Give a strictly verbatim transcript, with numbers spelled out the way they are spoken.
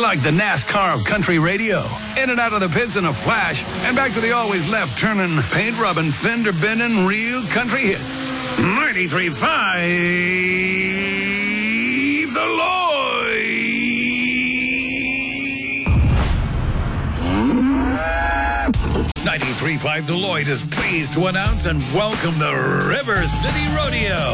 like the NASCAR of country radio. In and out of the pits in a flash, and back to the always left-turning, paint-rubbing, fender-bending, real country hits. ninety-three point five The Lloyd. ninety-three point five The Lloyd is pleased to announce and welcome the River City Rodeo.